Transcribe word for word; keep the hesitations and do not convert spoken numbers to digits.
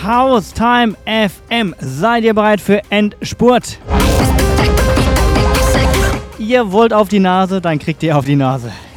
House Time F M. Seid ihr bereit für Endspurt? Ihr wollt auf die Nase, dann kriegt ihr auf die Nase.